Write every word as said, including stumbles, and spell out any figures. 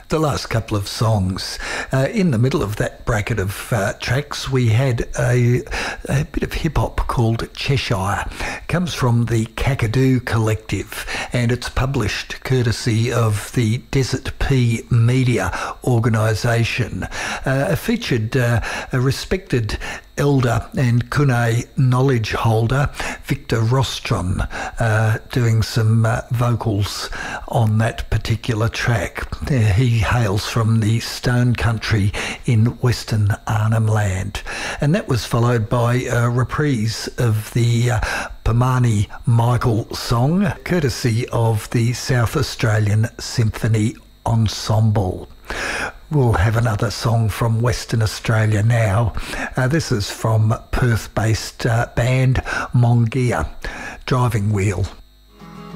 The last couple of songs, uh, in the middle of that bracket of uh, tracks, we had a, a bit of hip-hop called Cheshire. It comes from the Kakadu Collective, and it's published courtesy of the Desert P Media organisation. Uh, it featured uh, a respected elder and Kune knowledge holder, Victor Rostrom, uh, doing some uh, vocals on that particular track. Uh, he hails from the Stone Country in Western Arnhem Land. And that was followed by a reprise of the uh, Pamani Michael song, courtesy of the South Australian Symphony Ensemble. We'll have another song from Western Australia now. Uh, this is from Perth-based uh, band Mongia, Driving Wheel.